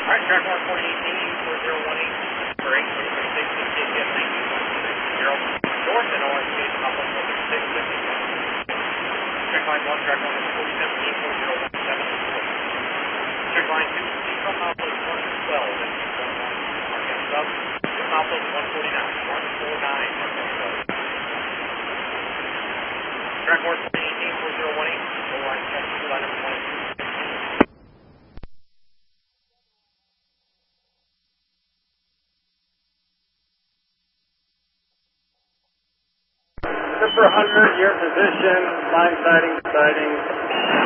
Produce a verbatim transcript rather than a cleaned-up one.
Alright, track one forty eighteen, four zero one eight, for eight twenty-six, K T S nineteen one zero, north and O S K, top one forty-six, fifty-one. Check line one, track one forty seventeen, four zero one seven, check line two, from Southwest one twelve, and one one, mark as sub, Southwest one forty-nine, one forty-nine, mark as sub. Track one forty eighteen, four zero one eight, full line check, line number twenty-two. Number one hundred, your position, line sighting, sighting.